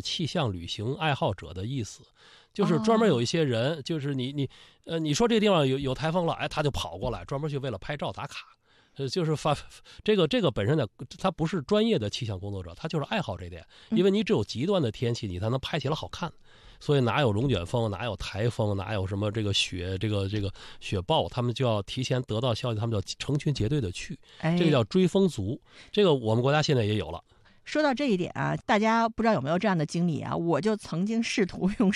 气象旅行爱好者的意思，就是专门有一些人，就是你说这个地方有台风了，哎，他就跑过来，专门去为了拍照打卡。就是这个本身的，他不是专业的气象工作者，他就是爱好这点，因为你只有极端的天气，你才能拍起来好看。所以哪有龙卷风，哪有台风，哪有什么这个雪暴，他们就要提前得到消息，他们就要成群结队的去，这个叫追风族。这个我们国家现在也有了。 说到这一点啊，大家不知道有没有这样的经历啊？我就曾经试图用